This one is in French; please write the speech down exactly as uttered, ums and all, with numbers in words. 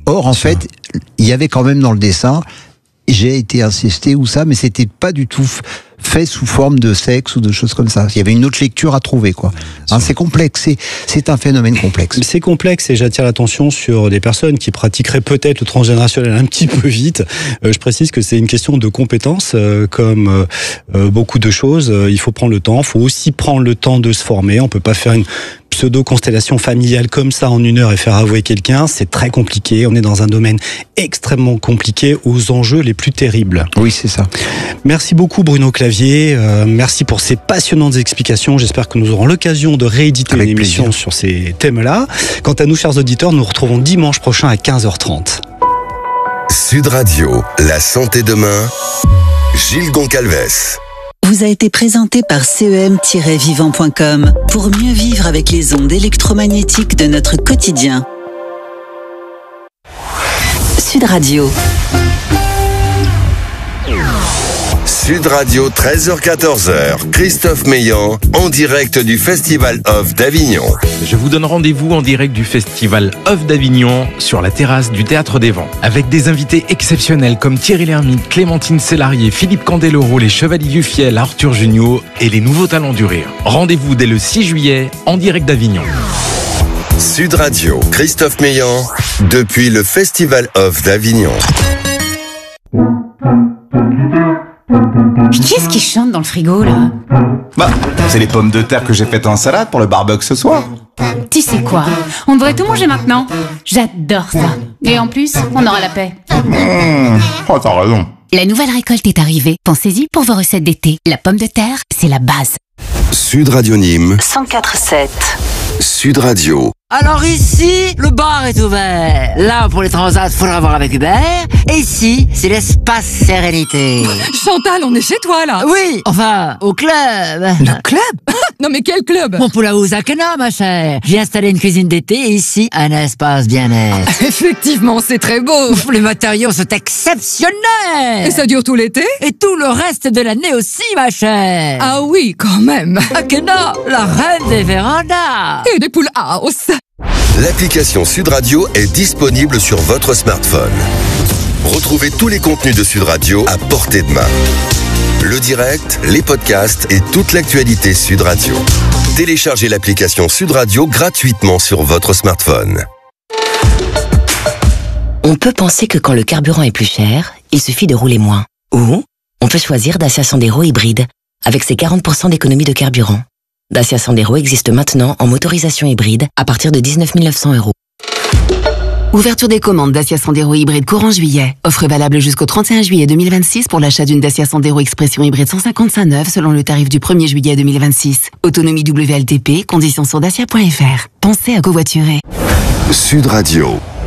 Or, en fait, il y avait quand même dans le dessin, j'ai été incesté ou ça, mais c'était pas du tout fait sous forme de sexe ou de choses comme ça. Il y avait une autre lecture à trouver, quoi. Hein, c'est complexe, c'est, c'est un phénomène complexe. C'est complexe et j'attire l'attention sur des personnes qui pratiqueraient peut-être le transgénérationnel un petit peu vite. Euh, je précise que c'est une question de compétences, euh, comme euh, beaucoup de choses. Euh, il faut prendre le temps, il faut aussi prendre le temps de se former. On peut pas faire une pseudo-constellation familiale comme ça en une heure et faire avouer quelqu'un, c'est très compliqué. On est dans un domaine extrêmement compliqué, aux enjeux les plus terribles. Oui, c'est ça. Merci beaucoup Bruno Clavier, euh, merci pour ces passionnantes explications. J'espère que nous aurons l'occasion de rééditer Avec une émission plaisir. sur ces thèmes-là. Quant à nous, chers auditeurs, nous nous retrouvons dimanche prochain à quinze heures trente. Sud Radio, la santé demain, Gilles Goncalves. Vous a été présenté par C E M vivant point com pour mieux vivre avec les ondes électromagnétiques de notre quotidien. Sud Radio. Sud Radio, treize heures quatorze heures. Christophe Meillan, en direct du Festival Off d'Avignon. Je vous donne rendez-vous en direct du Festival Off d'Avignon sur la terrasse du Théâtre des Vents. Avec des invités exceptionnels comme Thierry Lhermitte, Clémentine Célarié, Philippe Candeloro, les Chevaliers du Fiel, Arthur Junio et les Nouveaux Talents du Rire. Rendez-vous dès le six juillet en direct d'Avignon. Sud Radio, Christophe Meillan, depuis le Festival Off d'Avignon. Qui est-ce qui chante dans le frigo, là? Bah, c'est les pommes de terre que j'ai faites en salade pour le barbecue ce soir. Tu sais quoi? On devrait tout manger maintenant. J'adore ça. Et en plus, on aura la paix. Mmh. Oh, t'as raison. La nouvelle récolte est arrivée. Pensez-y pour vos recettes d'été. La pomme de terre, c'est la base. Sud Radio Nîmes. cent quatre sept. Sud Radio. Alors ici, le bar est ouvert. Là, pour les transats, faudra voir avec Hubert. Et ici, c'est l'espace sérénité. Chantal, on est chez toi, là. Oui, enfin, au club. Le club? Non, mais quel club? Mon poulain Zakena, ma chère. J'ai installé une cuisine d'été et ici, un espace bien-être. Effectivement, c'est très beau. Les matériaux sont exceptionnels. Et ça dure tout l'été? Et tout le reste de l'année aussi, ma chère. Ah oui, quand même. Akena, la reine des vérandas. Et des poules house. L'application Sud Radio est disponible sur votre smartphone. Retrouvez tous les contenus de Sud Radio à portée de main. Le direct, les podcasts et toute l'actualité Sud Radio. Téléchargez l'application Sud Radio gratuitement sur votre smartphone. On peut penser que quand le carburant est plus cher, il suffit de rouler moins. Ou on peut choisir Dacia Sandero hybride, avec ses quarante pour cent d'économie de carburant. Dacia Sandero existe maintenant en motorisation hybride à partir de dix-neuf mille neuf cents euros. Ouverture des commandes Dacia Sandero hybride courant juillet. Offre valable jusqu'au trente et un juillet deux mille vingt-six pour l'achat d'une Dacia Sandero Expression hybride cent cinquante-cinq neuve selon le tarif du premier juillet deux mille vingt-six. Autonomie W L T P, conditions sur dacia point F R. Pensez à covoiturer. Sud Radio.